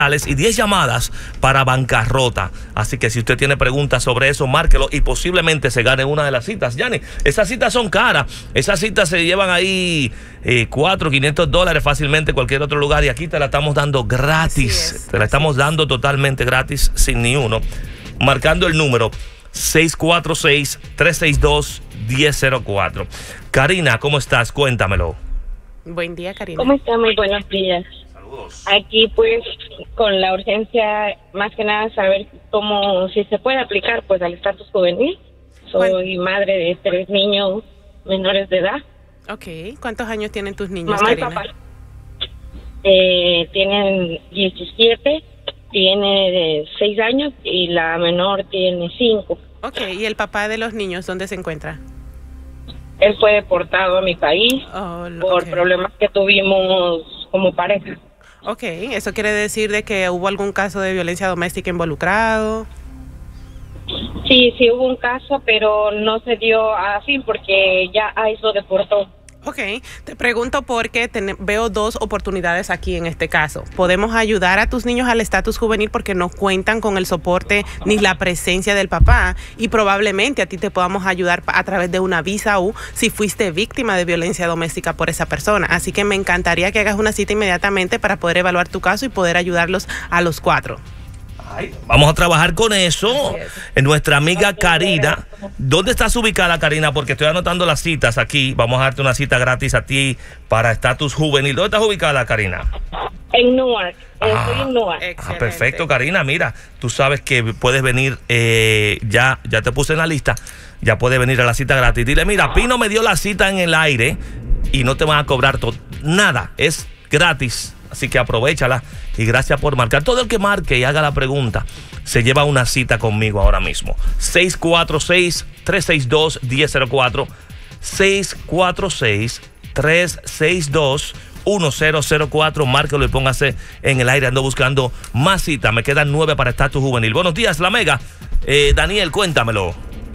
y 10 llamadas para bancarrota. Así que si usted tiene preguntas sobre eso, márquelo y posiblemente se gane una de las citas. Yanni, esas citas son caras. Esas citas se llevan ahí $400-500 fácilmente en cualquier otro lugar, y aquí te la estamos dando gratis. Te la estamos dando totalmente gratis, sin ni uno. Marcando el número 646-362-1004. Karina, ¿cómo estás? Cuéntamelo. Buen día, Karina. ¿Cómo está? Muy buenos días. Saludos. Aquí pues con la urgencia, más que nada saber si se puede aplicar pues al estatus juvenil. Soy madre de 3 niños menores de edad. Ok, ¿cuántos años tienen tus niños, Mamá Karina? y papá. Tienen 17, tiene 6 años y la menor tiene 5. Ok, ¿y el papá de los niños dónde se encuentra? Él fue deportado a mi país por problemas que tuvimos como pareja. Ok, ¿eso quiere decir de que hubo algún caso de violencia doméstica involucrado? Sí, hubo un caso, pero no se dio a fin porque ya ICE lo deportó. Ok, te pregunto porque veo 2 oportunidades aquí en este caso. Podemos ayudar a tus niños al estatus juvenil porque no cuentan con el soporte ni la presencia del papá, y probablemente a ti te podamos ayudar a través de una visa U si fuiste víctima de violencia doméstica por esa persona. Así que me encantaría que hagas una cita inmediatamente para poder evaluar tu caso y poder ayudarlos a los 4. Vamos a trabajar con eso. Nuestra amiga Karina. ¿Dónde estás ubicada, Karina? Porque estoy anotando las citas aquí. Vamos a darte una cita gratis a ti para estatus juvenil. ¿Dónde estás ubicada, Karina? En Newark. Estoy en Newark. Perfecto, Karina. Mira, tú sabes que puedes venir, ya te puse en la lista. Ya puedes venir a la cita gratis. Dile, mira, Pino me dio la cita en el aire y no te van a cobrar nada. Es gratis. Así que aprovechala y gracias por marcar. Todo el que marque y haga la pregunta se lleva una cita conmigo ahora mismo. 646-362-1004. 646-362-1004. Márquelo y póngase en el aire. Ando buscando más citas. Me quedan 9 para estatus juvenil. Buenos días, La Mega. Daniel, cuéntamelo.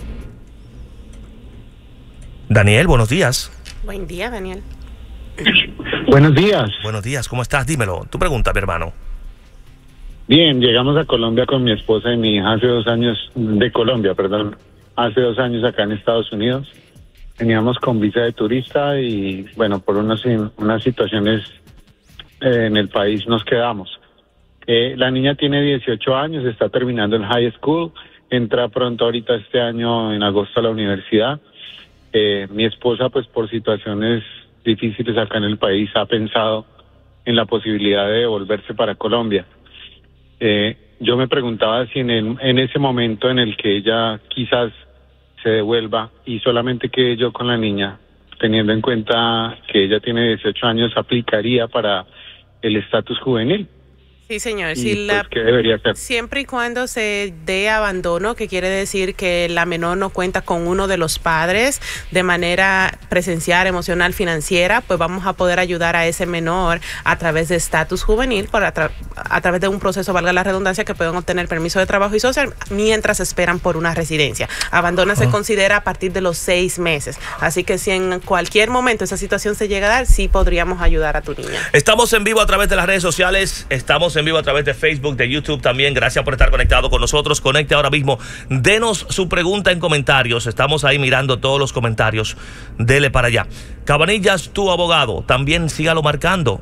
Daniel, buenos días. Buen día, Daniel. Buenos días. Buenos días, ¿cómo estás? Dímelo. Tu pregunta, mi hermano. Bien, llegamos a Colombia con mi esposa y mi hija hace 2 años, de Colombia, perdón, hace 2 años acá en Estados Unidos. Veníamos con visa de turista y, bueno, por unas situaciones en el país nos quedamos. La niña tiene 18 años, está terminando el high school, entra pronto ahorita este año, en agosto, a la universidad. Mi esposa, pues por situaciones difíciles acá en el país, ha pensado en la posibilidad de volverse para Colombia. Yo me preguntaba si en ese momento en el que ella quizás se devuelva y solamente quede yo con la niña, teniendo en cuenta que ella tiene 18 años, aplicaría para el estatus juvenil. Sí, señor. Y, pues, ¿qué debería hacer? Siempre y cuando se dé abandono, que quiere decir que la menor no cuenta con uno de los padres de manera presencial, emocional, financiera, pues vamos a poder ayudar a ese menor a través de estatus juvenil, a través de un proceso, valga la redundancia, que pueden obtener permiso de trabajo y social mientras esperan por una residencia. Abandono se considera a partir de los 6 meses. Así que si en cualquier momento esa situación se llega a dar, sí podríamos ayudar a tu niña. Estamos en vivo a través de las redes sociales. Estamos en vivo a través de Facebook, de YouTube también. Gracias por estar conectado con nosotros. Conecte ahora mismo. Denos su pregunta en comentarios. Estamos ahí mirando todos los comentarios. Dele para allá. Cabanillas, tu abogado. También sígalo marcando.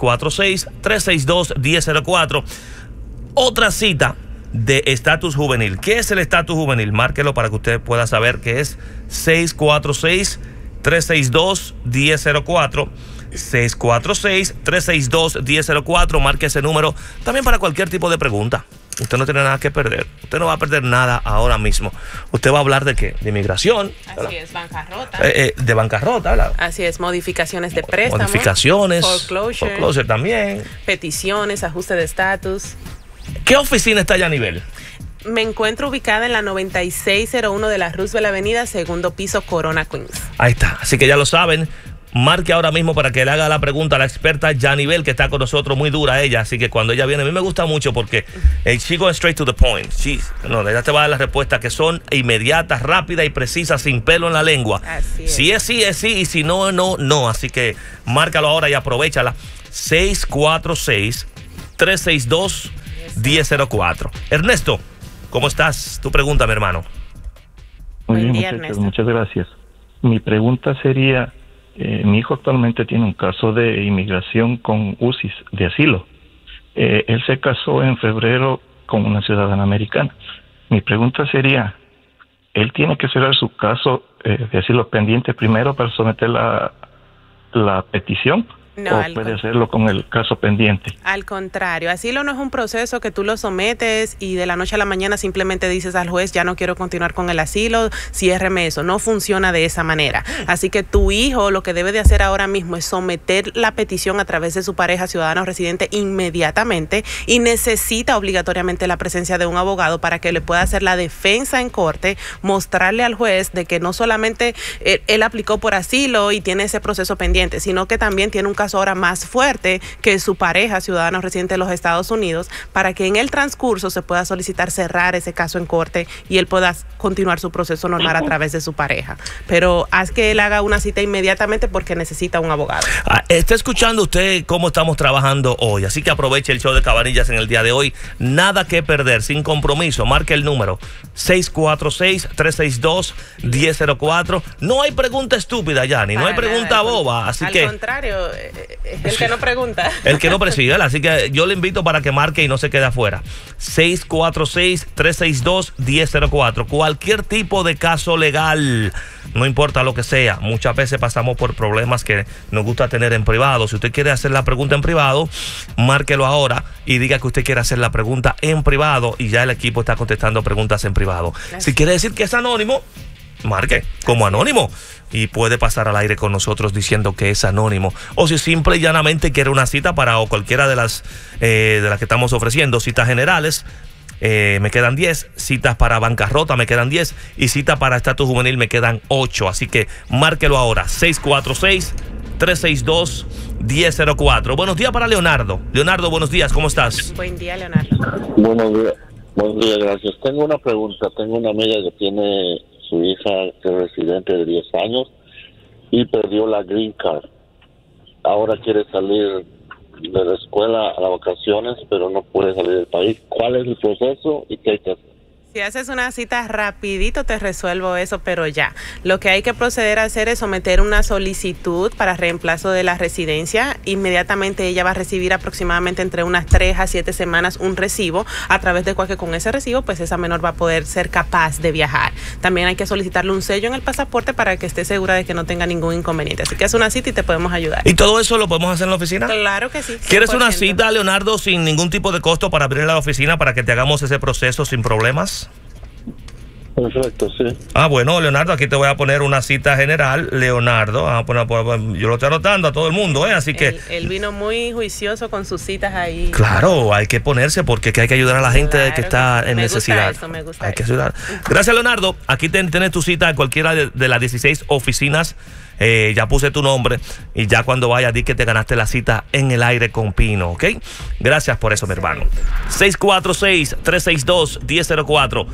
646-362-1004. Otra cita de estatus juvenil. ¿Qué es el estatus juvenil? Márquelo para que usted pueda saber qué es. 646-362-1004. 646-362-1004. Marque ese número también para cualquier tipo de pregunta. Usted no tiene nada que perder. Usted no va a perder nada ahora mismo. Usted va a hablar de ¿qué? De inmigración. Así es, bancarrota. De bancarrota, ¿verdad? Así es, modificaciones de préstamos. Modificaciones. Foreclosure también. Peticiones, ajuste de estatus. ¿Qué oficina está allá a nivel? Me encuentro ubicada en la 9601 de la Roosevelt Avenida, segundo piso, Corona, Queens. Ahí está. Así que ya lo saben. Marque ahora mismo para que le haga la pregunta a la experta Yanibel, que está con nosotros, muy dura ella, así que cuando ella viene, a mí me gusta mucho porque she goes straight to the point. Ella te va a dar las respuestas que son inmediatas, rápidas y precisas, sin pelo en la lengua. Así es. Si es sí, es sí, y si no, no, no. Así que márcalo ahora y aprovechala. 646 362-1004. Ernesto, ¿cómo estás? Tu pregunta, mi hermano. Muy bien, Buen día, muchachos, Ernesto. muchas gracias. Mi pregunta sería, mi hijo actualmente tiene un caso de inmigración con UCIS, de asilo. Él se casó en febrero con una ciudadana americana. Mi pregunta sería, ¿él tiene que cerrar su caso de asilo pendiente primero para someter la petición? No, ¿O puede hacerlo con el caso pendiente? Al contrario, asilo no es un proceso que tú lo sometes y de la noche a la mañana simplemente dices al juez, ya no quiero continuar con el asilo, ciérreme eso. No funciona de esa manera. Así que tu hijo lo que debe de hacer ahora mismo es someter la petición a través de su pareja ciudadana o residente inmediatamente, y necesita obligatoriamente la presencia de un abogado para que le pueda hacer la defensa en corte, mostrarle al juez de que no solamente él aplicó por asilo y tiene ese proceso pendiente, sino que también tiene un caso ahora más fuerte que su pareja ciudadana o residente de los Estados Unidos, para que en el transcurso se pueda solicitar cerrar ese caso en corte y él pueda continuar su proceso normal a través de su pareja. Pero haz que él haga una cita inmediatamente porque necesita un abogado. Está escuchando usted cómo estamos trabajando hoy, así que aproveche el show de Cabanillas en el día de hoy. Nada que perder, sin compromiso. Marque el número 646-362-1004. No hay pregunta estúpida, Yanni, no hay pregunta boba, así que... Al contrario, el que no pregunta. El que no persigue, así que yo le invito para que marque y no se quede afuera. 646-362-1004. Cualquier tipo de caso legal, no importa lo que sea. Muchas veces pasamos por problemas que nos gusta tener en privado. Si usted quiere hacer la pregunta en privado, márquelo ahora y diga que usted quiere hacer la pregunta en privado y ya el equipo está contestando preguntas en privado. Si quiere decir que es anónimo, marque como anónimo y puede pasar al aire con nosotros diciendo que es anónimo. O si simple y llanamente quiere una cita para o cualquiera de las que estamos ofreciendo, citas generales, me quedan 10, citas para bancarrota me quedan 10 y citas para estatus juvenil me quedan 8. Así que márquelo ahora, 646-362-1004. Buenos días para Leonardo. Leonardo, buenos días, ¿cómo estás? Buen día, Leonardo. Buenos días, gracias. Tengo una pregunta. Tengo una amiga que tiene su hija que es residente de 10 años y perdió la green card. Ahora quiere salir de la escuela a las vacaciones, pero no puede salir del país. ¿Cuál es el proceso y qué hay que hacer? Si haces una cita rapidito te resuelvo eso, pero ya. Lo que hay que proceder a hacer es someter una solicitud para reemplazo de la residencia. Inmediatamente ella va a recibir aproximadamente entre unas 3 a 7 semanas un recibo, a través del cual que con ese recibo pues esa menor va a poder ser capaz de viajar. También hay que solicitarle un sello en el pasaporte para que esté segura de que no tenga ningún inconveniente. Así que haz una cita y te podemos ayudar. ¿Y todo eso lo podemos hacer en la oficina? Claro que sí. 100%. ¿Quieres una cita, Leonardo, sin ningún tipo de costo para abrir la oficina para que te hagamos ese proceso sin problemas? Perfecto, sí. Bueno, Leonardo, aquí te voy a poner una cita general. Leonardo, yo lo estoy anotando a todo el mundo, así que... Él vino muy juicioso con sus citas ahí. Claro, hay que ponerse porque hay que ayudar a la gente que está en necesidad. Me gusta hay que ayudar. Gracias, Leonardo. Aquí tienes tu cita en cualquiera de las 16 oficinas. Ya puse tu nombre y ya cuando vaya di que te ganaste la cita en el aire con Pino, ¿ok? Gracias por eso, mi hermano. 646-362-1004.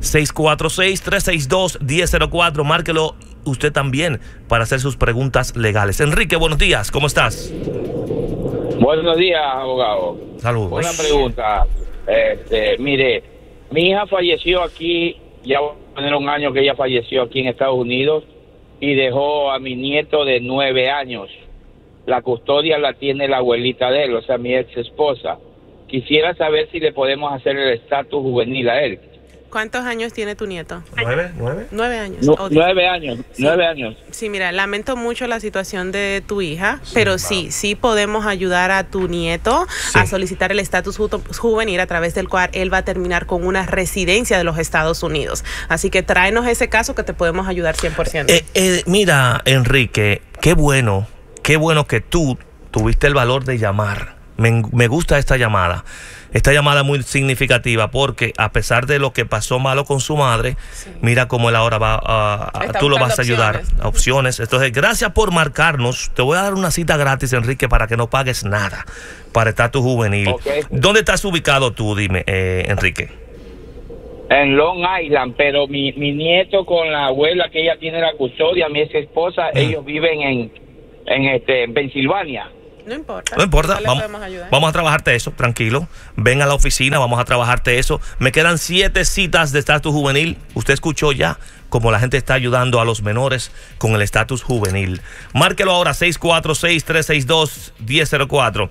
646-362-1004. Márquelo usted también para hacer sus preguntas legales. Enrique, buenos días, ¿cómo estás? Buenos días, abogado. Saludos. Una pregunta. Mire, mi hija falleció aquí, ya va a tener un año que ella falleció aquí en Estados Unidos y dejó a mi nieto de 9 años. La custodia la tiene la abuelita de él, o sea, mi ex esposa. Quisiera saber si le podemos hacer el estatus juvenil a él. ¿Cuántos años tiene tu nieto? 9. 9 años. No, 9 años, Sí. 9 años. Sí, mira, lamento mucho la situación de tu hija, pero sí podemos ayudar a tu nieto a solicitar el estatus juvenil, a través del cual él va a terminar con una residencia de los Estados Unidos. Así que tráenos ese caso que te podemos ayudar 100%. Mira, Enrique, qué bueno que tú tuviste el valor de llamar. Me gusta esta llamada. Esta llamada es muy significativa porque a pesar de lo que pasó malo con su madre, mira cómo él ahora tú lo vas a ayudar a opciones. Entonces, gracias por marcarnos. Te voy a dar una cita gratis, Enrique, para que no pagues nada para estatus juvenil. Okay. ¿Dónde estás ubicado tú, dime, Enrique? En Long Island, pero mi nieto con la abuela que ella tiene la custodia, mi ex esposa, ellos viven en Pensilvania. No importa. No importa, le podemos ayudar. vamos a trabajarte eso, tranquilo. Ven a la oficina, vamos a trabajarte eso. Me quedan 7 citas de estatus juvenil. Usted escuchó ya cómo la gente está ayudando a los menores con el estatus juvenil. Márquelo ahora, 646-362-1004.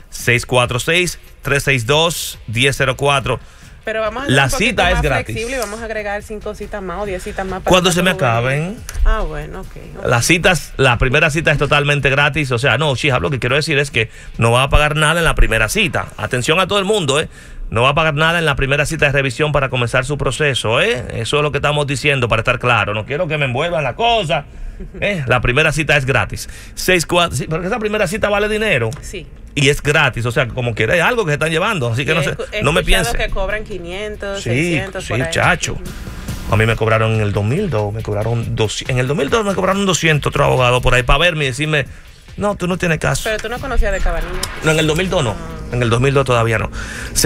646-362-1004. Pero vamos a la un poquito cita es más gratis. flexible y vamos a agregar 5 citas más o 10 citas más. Cuando se me acaben. Ah, bueno, ok. Las citas, la primera cita es totalmente gratis. O sea, no, Shihab, lo que quiero decir es que no va a pagar nada en la primera cita. Atención a todo el mundo, ¿eh? No va a pagar nada en la primera cita de revisión para comenzar su proceso, ¿eh? Eso es lo que estamos diciendo para estar claro. No quiero que me envuelvan la cosa. La primera cita es gratis. 64, sí, porque esa primera cita vale dinero. Sí. Y es gratis, o sea, como quiera, es algo que se están llevando. Así que no me piense. Que cobran 500, sí, 600. Sí, chacho. A mí me cobraron en el 2002, en el 2002 me cobraron 200 otro abogado por ahí para verme y decirme, no, tú no tienes caso. Pero tú no conocías de Cabanilla. No, en el 2002 no. En el 2002 todavía no.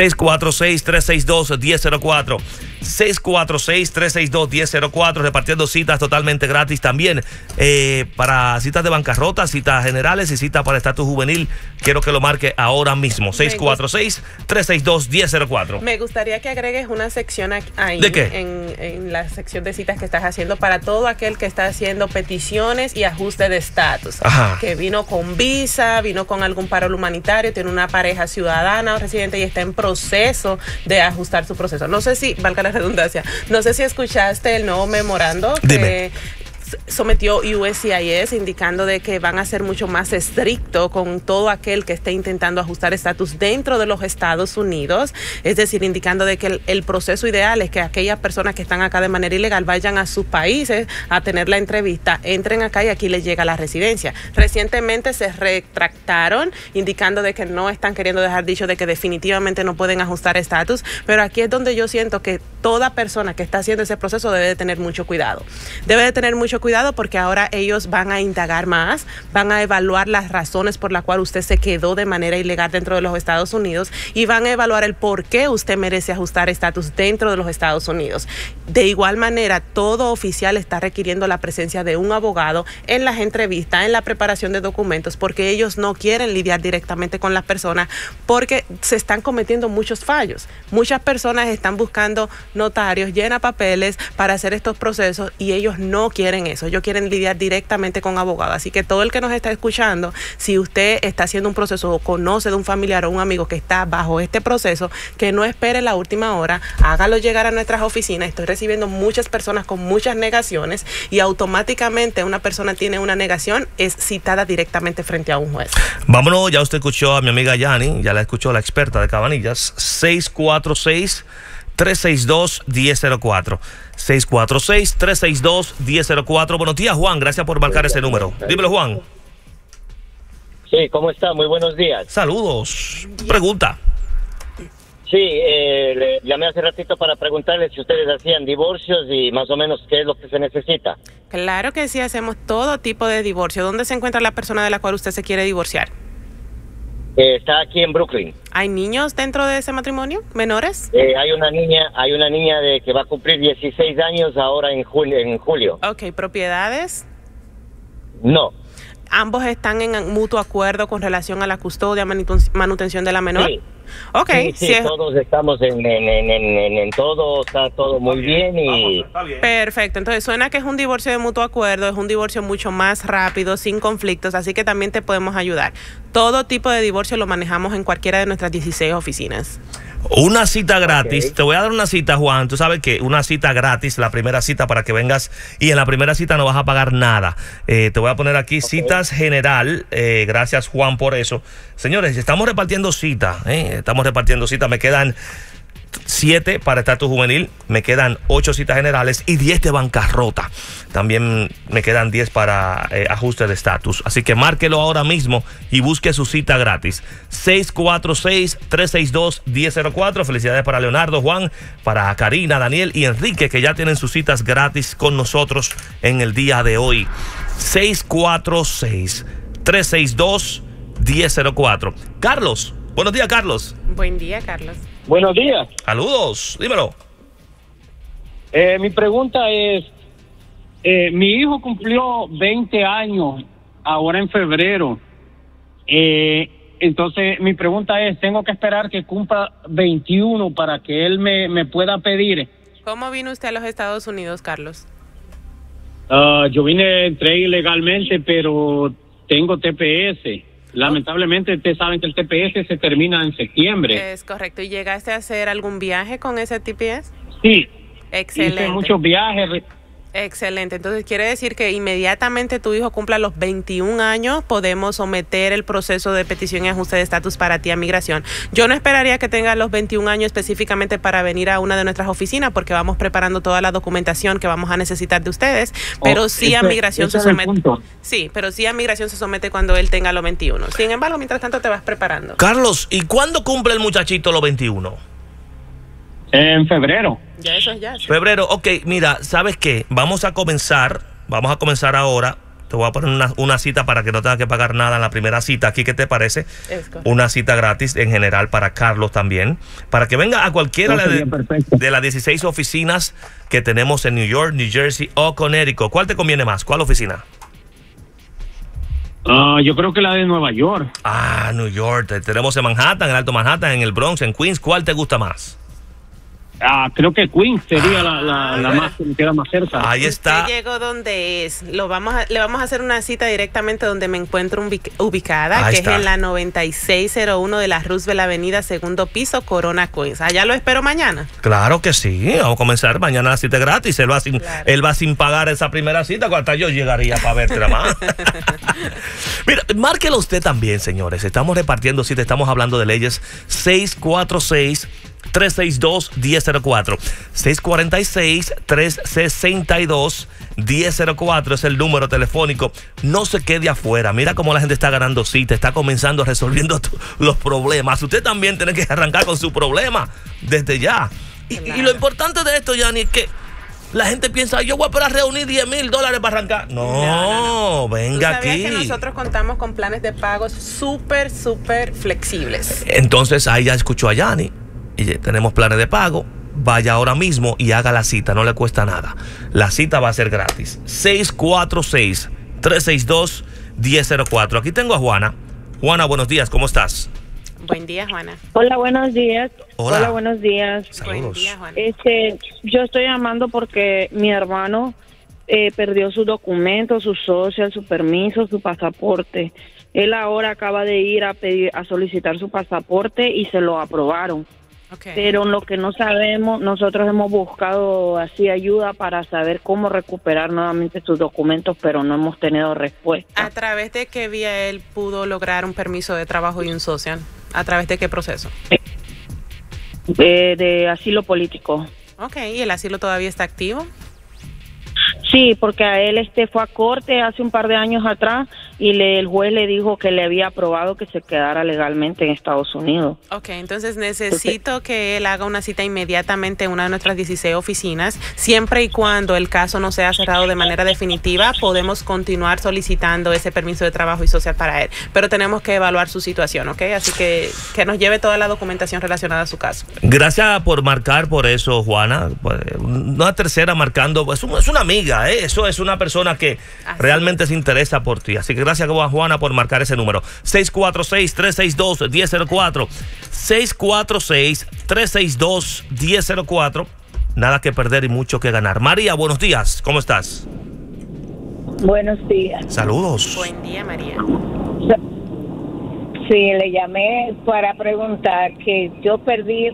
646-362-1004. 646-362-1004. Repartiendo citas totalmente gratis también. Para citas de bancarrota, citas generales y citas para estatus juvenil. Quiero que lo marque ahora mismo. 646-362-1004. Me gustaría que agregues una sección ahí. ¿De qué? En la sección de citas que estás haciendo para todo aquel que está haciendo peticiones y ajuste de estatus. Que vino con visa, vino con algún paro humanitario, tiene una pareja ciudadana o residente y está en proceso de ajustar su proceso. No sé si, valga la redundancia, no sé si escuchaste el nuevo memorando que sometió USCIS indicando de que van a ser mucho más estrictos con todo aquel que esté intentando ajustar estatus dentro de los Estados Unidos, es decir, indicando de que el proceso ideal es que aquellas personas que están acá de manera ilegal vayan a sus países a tener la entrevista, entren acá y aquí les llega la residencia. Recientemente se retractaron indicando de que no están queriendo dejar dicho de que definitivamente no pueden ajustar estatus, pero aquí es donde yo siento que toda persona que está haciendo ese proceso debe de tener mucho cuidado. Debe de tener mucho cuidado porque ahora ellos van a indagar más, van a evaluar las razones por las cuales usted se quedó de manera ilegal dentro de los Estados Unidos y van a evaluar el por qué usted merece ajustar estatus dentro de los Estados Unidos. De igual manera, todo oficial está requiriendo la presencia de un abogado en las entrevistas, en la preparación de documentos, porque ellos no quieren lidiar directamente con las personas porque se están cometiendo muchos fallos. Muchas personas están buscando notarios, llena papeles para hacer estos procesos y ellos no quieren eso. Ellos quieren lidiar directamente con abogados. Así que todo el que nos está escuchando, si usted está haciendo un proceso o conoce de un familiar o un amigo que está bajo este proceso, que no espere la última hora, hágalo llegar a nuestras oficinas. Estoy recibiendo muchas personas con muchas negaciones y automáticamente una persona tiene una negación, es citada directamente frente a un juez. Vámonos, ya usted escuchó a mi amiga Yani, ya la escuchó la experta de Cabanillas. 646-362-1004. 646-362-1004. Buenos días, Juan. Gracias por marcar ese número. Dímelo, Juan. Sí, ¿cómo está? Muy buenos días. Saludos. Pregunta. Sí, le llamé hace ratito para preguntarle si ustedes hacían divorcios y más o menos qué es lo que se necesita. Claro que sí, hacemos todo tipo de divorcio. ¿Dónde se encuentra la persona de la cual usted se quiere divorciar? Está aquí en Brooklyn. ¿Hay niños dentro de ese matrimonio? ¿Menores? Hay una niña de que va a cumplir 16 años ahora en julio. Ok, ¿propiedades? No. ¿Ambos están en mutuo acuerdo con relación a la custodia, manutención de la menor? Sí. Ok. Sí, todos estamos en todo, está todo muy bien y... Perfecto, entonces suena que es un divorcio de mutuo acuerdo, es un divorcio mucho más rápido, sin conflictos, así que también te podemos ayudar. Todo tipo de divorcio lo manejamos en cualquiera de nuestras 16 oficinas. Una cita gratis. Te voy a dar una cita, Juan. Tú sabes que una cita gratis, la primera cita para que vengas, y en la primera cita no vas a pagar nada. Te voy a poner aquí citas general. Gracias, Juan, por eso. Señores, estamos repartiendo citas. Estamos repartiendo citas. Me quedan 7 para estatus juvenil, me quedan 8 citas generales y 10 de bancarrota. También me quedan 10 para ajuste de estatus. Así que márquelo ahora mismo y busque su cita gratis. 646-362-1004. Felicidades para Leonardo, Juan, para Karina, Daniel y Enrique, que ya tienen sus citas gratis con nosotros en el día de hoy. 646-362-1004. Carlos, buenos días, Carlos. Buen día, Carlos. Buenos días. Saludos, dímelo. Mi pregunta es, mi hijo cumplió 20 años ahora en febrero Entonces, mi pregunta es, ¿tengo que esperar que cumpla 21 para que él me pueda pedir? ¿Cómo vino usted a los Estados Unidos, Carlos? Yo entré ilegalmente, pero tengo TPS. Lamentablemente, ustedes saben que el TPS se termina en septiembre. Es correcto. ¿Y llegaste a hacer algún viaje con ese TPS? Sí. Excelente. Hice muchos viajes. Excelente. Entonces quiere decir que inmediatamente tu hijo cumpla los 21 años, podemos someter el proceso de petición y ajuste de estatus para ti a migración. Yo no esperaría que tenga los 21 años específicamente para venir a una de nuestras oficinas, porque vamos preparando toda la documentación que vamos a necesitar de ustedes, pero sí a migración se somete. Sí, pero sí a migración se somete cuando él tenga los 21. Sin embargo, mientras tanto te vas preparando. Carlos, ¿y cuándo cumple el muchachito los 21? En febrero. Ya eso es ya. Sí. Febrero, ok, mira, ¿sabes qué? Vamos a comenzar ahora. Te voy a poner una cita para que no tengas que pagar nada en la primera cita. ¿Aquí qué te parece? Una cita gratis en general para Carlos también. Para que venga a cualquiera de las 16 oficinas que tenemos en New York, New Jersey o Connecticut. ¿Cuál te conviene más? ¿Cuál oficina? Yo creo que la de Nueva York. New York. Tenemos en Manhattan, en Alto Manhattan, en el Bronx, en Queens. ¿Cuál te gusta más? Creo que Queens sería la más que me queda más cerca. Ahí está. Usted llegó donde es. Le vamos a hacer una cita directamente donde me encuentro ubicada, Ahí que está. es en la 9601 de la Roosevelt Avenida, segundo piso, Corona, Queens. Allá lo espero mañana. Claro que sí. Vamos a comenzar mañana la cita gratis. Él va sin pagar esa primera cita, hasta yo llegaría para verte nada más. Mira, márquelo usted también, señores. Estamos repartiendo citas, estamos hablando de leyes. 646-362-1004. 646-362-1004 es el número telefónico. No se quede afuera. Mira cómo la gente está ganando cita, está comenzando resolviendo los problemas. Usted también tiene que arrancar con su problema desde ya. Y lo importante de esto, Yanni, es que la gente piensa, yo voy a esperar reunir $10,000 para arrancar. No, venga aquí. ¿Tú sabías que nosotros contamos con planes de pagos súper flexibles? Entonces ahí ya escuchó a Yanni. Y tenemos planes de pago. Vaya ahora mismo y haga la cita, no le cuesta nada. La cita va a ser gratis. 646-362-1004. Aquí tengo a Juana. Juana, buenos días, ¿cómo estás? Buen día, Juana. Hola, buenos días. Hola, buenos días. Saludos. Buen día, Juana. Yo estoy llamando porque mi hermano perdió sus documentos, su social, su permiso, su pasaporte. Él ahora acaba de ir a solicitar su pasaporte y se lo aprobaron. Okay. Pero lo que no sabemos, nosotros hemos buscado así ayuda para saber cómo recuperar nuevamente sus documentos, pero no hemos tenido respuesta. ¿A través de qué vía él pudo lograr un permiso de trabajo y un social? ¿A través de qué proceso? De asilo político. Ok, ¿y el asilo todavía está activo? Sí, porque a él fue a corte hace un par de años atrás y el juez le dijo que le había aprobado que se quedara legalmente en Estados Unidos. Ok, entonces necesito que él haga una cita inmediatamente en una de nuestras 16 oficinas. Siempre y cuando el caso no sea cerrado de manera definitiva, podemos continuar solicitando ese permiso de trabajo y social para él. Pero tenemos que evaluar su situación, ¿ok? Así que nos lleve toda la documentación relacionada a su caso. Gracias por marcar por eso, Juana. Una tercera marcando, es una amiga, ¿eh? Eso es una persona que realmente se interesa por ti. Así que gracias, Juana, por marcar ese número. 646-362-1004. 646-362-1004. Nada que perder y mucho que ganar. María, buenos días. ¿Cómo estás? Buenos días. Saludos. Buen día, María. Sí, le llamé para preguntar que yo perdí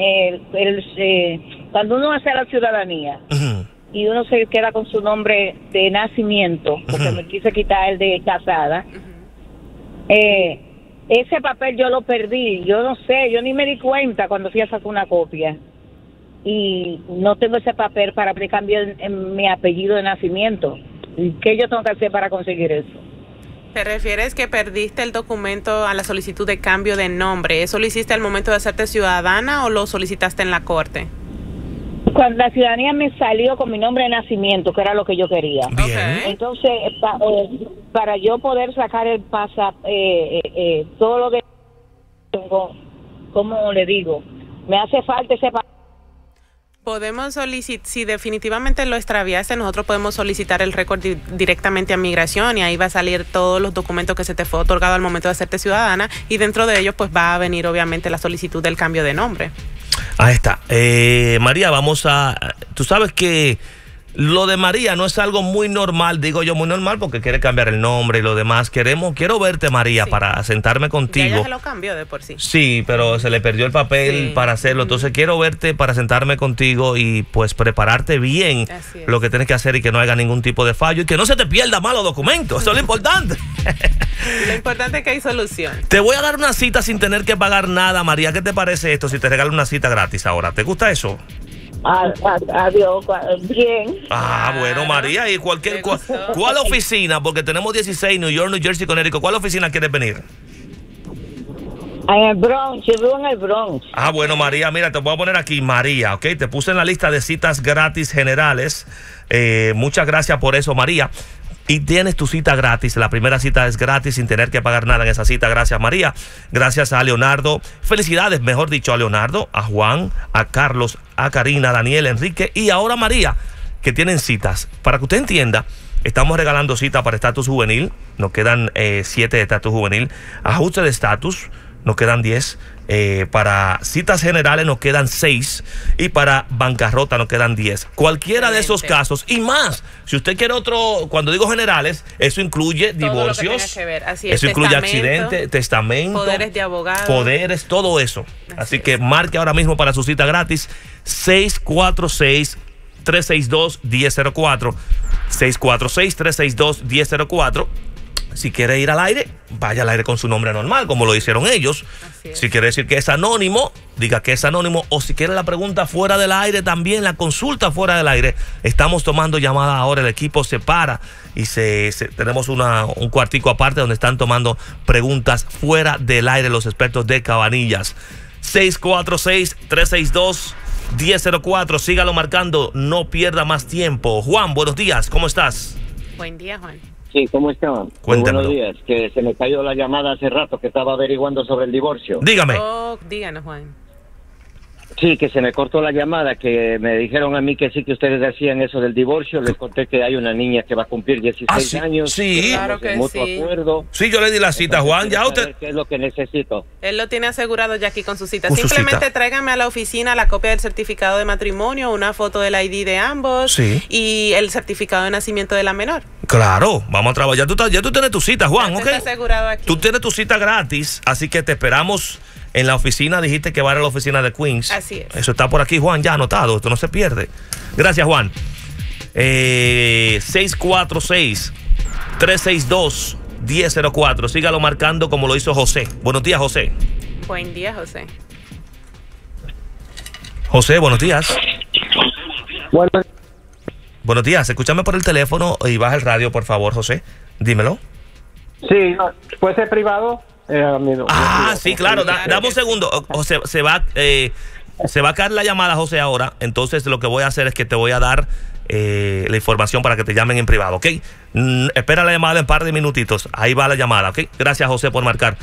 cuando uno hace la ciudadanía y uno se queda con su nombre de nacimiento, porque me quise quitar el de casada. Ese papel yo lo perdí, yo no sé, yo ni me di cuenta cuando fui a sacar una copia. Y no tengo ese papel para cambiar en mi apellido de nacimiento. ¿Qué yo tengo que hacer para conseguir eso? ¿Te refieres que perdiste el documento a la solicitud de cambio de nombre? ¿Eso lo hiciste al momento de hacerte ciudadana o lo solicitaste en la corte? Cuando la ciudadanía me salió con mi nombre de nacimiento, que era lo que yo quería. Bien. Entonces, para yo poder sacar el todo lo que tengo, ¿cómo le digo? Me hace falta ese Podemos solicitar, si definitivamente lo extraviaste, nosotros podemos solicitar el récord directamente a migración y ahí va a salir todos los documentos que se te fue otorgado al momento de hacerte ciudadana y dentro de ellos pues va a venir obviamente la solicitud del cambio de nombre. Ahí está. María, tú sabes que lo de María no es algo muy normal, digo yo muy normal porque quiere cambiar el nombre y lo demás. Quiero verte, María, para sentarme contigo. Ya ella se lo cambió de por sí. Sí, pero se le perdió el papel para hacerlo. Entonces quiero verte para sentarme contigo y pues prepararte bien lo que tienes que hacer y que no haya ningún tipo de fallo y que no se te pierda malos documentos. Eso es lo importante. Lo importante es que hay solución. Te voy a dar una cita sin tener que pagar nada, María. ¿Qué te parece esto si te regalo una cita gratis ahora? ¿Te gusta eso? Adiós, bien. Bueno, María, ¿y cuál oficina? Porque tenemos 16, New York, New Jersey, Connecticut. ¿Cuál oficina quieres venir? En el Bronx, yo vivo en el Bronx. Bueno, María, mira, te voy a poner aquí, María, ¿ok? Te puse en la lista de citas gratis generales. Muchas gracias por eso, María. Y tienes tu cita gratis. La primera cita es gratis sin tener que pagar nada en esa cita. Gracias, María. Gracias a Leonardo. Felicidades, mejor dicho, a Leonardo, a Juan, a Carlos, a Karina, a Daniel, Enrique y ahora María, que tienen citas. Para que usted entienda, estamos regalando cita para estatus juvenil. Nos quedan 7 de estatus juvenil. Ajuste de estatus, nos quedan 10. Para citas generales nos quedan 6 y para bancarrota nos quedan 10. Cualquiera de esos casos y más. Si usted quiere otro, cuando digo generales, eso incluye todo divorcios, eso incluye accidente, testamento, poderes de abogado, poderes, todo eso. Así que marque ahora mismo para su cita gratis 646-362-1004. 646-362-1004. Si quiere ir al aire, vaya al aire con su nombre normal, como lo hicieron ellos. Si quiere decir que es anónimo, diga que es anónimo. O si quiere la pregunta fuera del aire también, la consulta fuera del aire. Estamos tomando llamadas ahora, el equipo se para y tenemos un cuartico aparte donde están tomando preguntas fuera del aire los expertos de Cabanillas. 646-362-1004. Sígalo marcando, no pierda más tiempo. Juan, buenos días, ¿cómo estás? Buen día, Juan. Sí, ¿cómo están? Cuéntamelo. Buenos días, que se me cayó la llamada hace rato que estaba averiguando sobre el divorcio. Dígame. Díganos, Juan. Sí, que se me cortó la llamada, que me dijeron a mí que sí, que ustedes hacían eso del divorcio. Les conté que hay una niña que va a cumplir 16 años. Sí, claro que mutuo acuerdo. Sí, yo le di la cita, Juan. Ya usted... ¿Qué es lo que necesito? Él lo tiene asegurado ya aquí con su cita. Simplemente tráigame a la oficina la copia del certificado de matrimonio, una foto del ID de ambos y el certificado de nacimiento de la menor. Claro, vamos a trabajar. Ya tú tienes tu cita, Juan, ¿ok? Asegurado aquí. Tú tienes tu cita gratis, así que te esperamos en la oficina. Dijiste que va a ir a la oficina de Queens. Así es. Eso está por aquí, Juan, ya anotado. Esto no se pierde. Gracias, Juan. 646-362-1004. Sígalo marcando como lo hizo José. Buenos días, José. Buen día, José. José, buenos días. Bueno. Buenos días. Escúchame por el teléfono y baja el radio, por favor, José. Dímelo. Sí, ¿puede ser privado? Sí, claro. Dame un segundo. José, se va a caer la llamada, José, ahora. Entonces lo que voy a hacer es que te voy a dar la información para que te llamen en privado, ¿ok? Espera la llamada en un par de minutitos. Ahí va la llamada, ¿ok? Gracias, José, por marcar.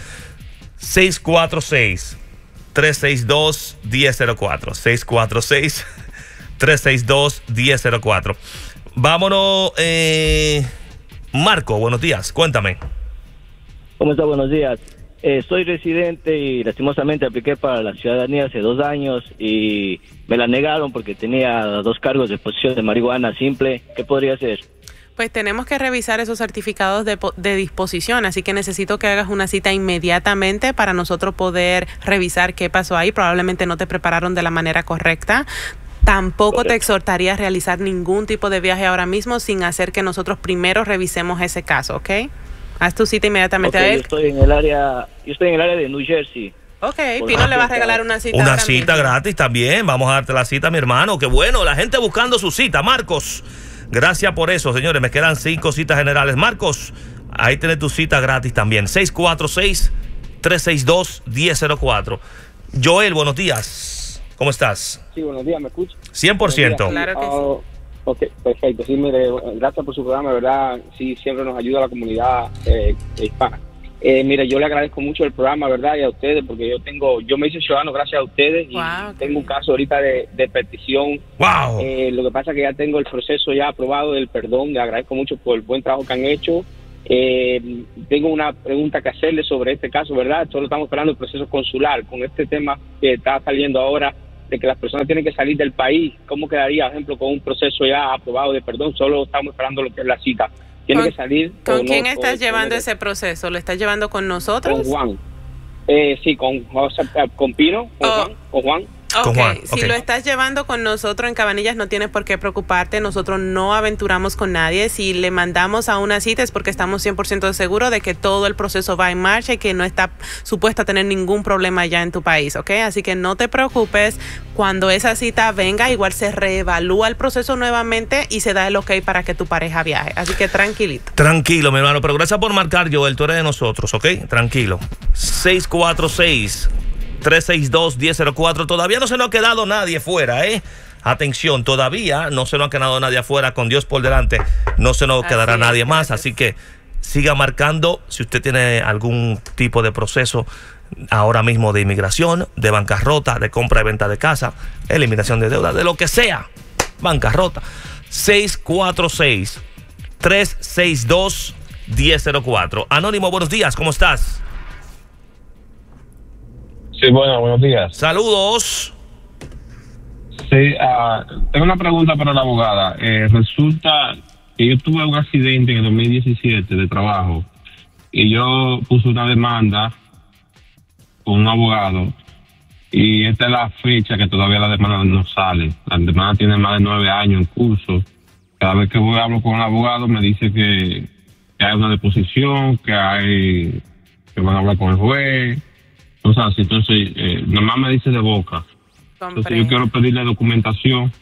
646-362-1004. 646-362-1004. Vámonos. Marco, buenos días. Cuéntame. ¿Cómo está? Buenos días. Soy residente y lastimosamente apliqué para la ciudadanía hace 2 años y me la negaron porque tenía 2 cargos de posesión de marihuana simple. ¿Qué podría hacer? Pues tenemos que revisar esos certificados de disposición, así que necesito que hagas una cita inmediatamente para nosotros poder revisar qué pasó ahí. Probablemente no te prepararon de la manera correcta. Tampoco te exhortaría a realizar ningún tipo de viaje ahora mismo sin hacer que nosotros primero revisemos ese caso, ¿ok? Haz tu cita inmediatamente a él. Yo estoy en el área de New Jersey. Ok, Pino le va a regalar una cita. Una cita gratis también. Vamos a darte la cita, mi hermano. Qué bueno, la gente buscando su cita. Marcos, gracias por eso, señores. Me quedan 5 citas generales. Marcos, ahí tienes tu cita gratis también. 646-362-1004. Joel, buenos días. ¿Cómo estás? Sí, buenos días, ¿me escuchas? 100%. Claro que sí. Ok, perfecto. Sí, mire, gracias por su programa, ¿verdad? Sí, siempre nos ayuda a la comunidad hispana. Mira, yo le agradezco mucho el programa, ¿verdad? Y a ustedes, porque yo me hice ciudadano gracias a ustedes y tengo un caso ahorita de petición. ¡Wow! Lo que pasa es que ya tengo el proceso ya aprobado del perdón. Le agradezco mucho por el buen trabajo que han hecho. Tengo una pregunta que hacerle sobre este caso, ¿verdad? Solo estamos esperando el proceso consular. Con este tema que está saliendo ahora de que las personas tienen que salir del país, ¿cómo quedaría, por ejemplo, con un proceso ya aprobado de perdón? Solo estamos esperando lo que es la cita. Tiene que salir. ¿Con quién estás llevando ese proceso? ¿Lo estás llevando con nosotros? Con Juan. Sí, con Pino, con Juan. Si lo estás llevando con nosotros en Cabanillas, no tienes por qué preocuparte. Nosotros no aventuramos con nadie. Si le mandamos a una cita es porque estamos 100% seguros de que todo el proceso va en marcha y que no está supuesto a tener ningún problema ya en tu país, ¿ok? Así que no te preocupes. Cuando esa cita venga, igual se reevalúa el proceso nuevamente y se da el ok para que tu pareja viaje. Así que tranquilito. Tranquilo, mi hermano. Pero gracias por marcar, Joel. Tú eres de nosotros, ¿ok? Tranquilo. 646-362-1004. Todavía no se nos ha quedado nadie fuera, ¿eh? Atención, todavía no se nos ha quedado nadie afuera. Con Dios por delante, no se nos quedará nadie más. Así que siga marcando si usted tiene algún tipo de proceso ahora mismo de inmigración, de bancarrota, de compra y venta de casa, eliminación de deuda, de lo que sea. Bancarrota. 646-362-1004. Anónimo, buenos días, ¿cómo estás? Sí, bueno, buenos días. Saludos. Sí, tengo una pregunta para la abogada. Resulta que yo tuve un accidente en el 2017 de trabajo y yo puse una demanda con un abogado y esta es la fecha que todavía la demanda no sale. La demanda tiene más de 9 años en curso. Cada vez que voy a hablar con el abogado me dice que hay una deposición, que van a hablar con el juez. O sea, entonces, nomás me dice de boca. Entonces yo quiero pedirle documentación